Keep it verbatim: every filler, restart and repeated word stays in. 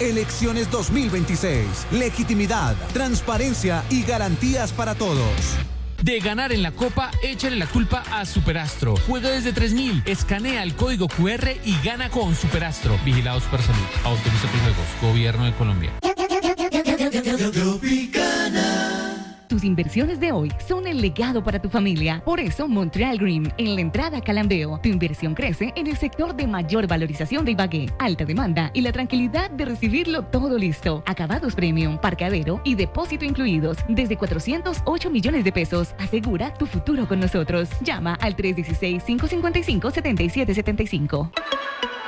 Elecciones dos mil veintiséis. Legitimidad, transparencia y garantías para todos. De ganar en la Copa, échale la culpa a Superastro. Juega desde tres mil, escanea el código cu erre y gana con Superastro. Vigilado Supersalud. Autoriza Juegos. Gobierno de Colombia. Tus inversiones de hoy son el legado para tu familia. Por eso, Montreal Green, en la entrada a Calambeo, tu inversión crece en el sector de mayor valorización de Ibagué, alta demanda y la tranquilidad de recibirlo todo listo. Acabados premium, parqueadero y depósito incluidos. Desde cuatrocientos ocho millones de pesos. Asegura tu futuro con nosotros. Llama al tres uno seis, cinco cinco cinco, siete siete siete cinco.